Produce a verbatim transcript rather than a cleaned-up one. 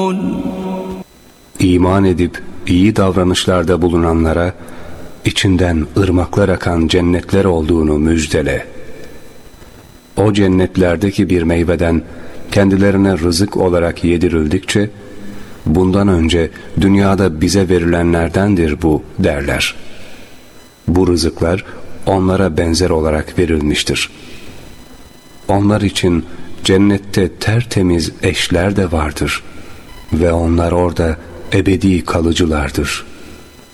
İman edip iyi davranışlarda bulunanlara içinden ırmaklar akan cennetler olduğunu müjdele. O cennetlerdeki bir meyveden kendilerine rızık olarak yedirildikçe, bundan önce dünyada bize verilenlerdendir bu derler. Bu rızıklar onlara benzer olarak verilmiştir. Onlar için cennette tertemiz eşler de vardır ve onlar orada ebedi kalıcılardır.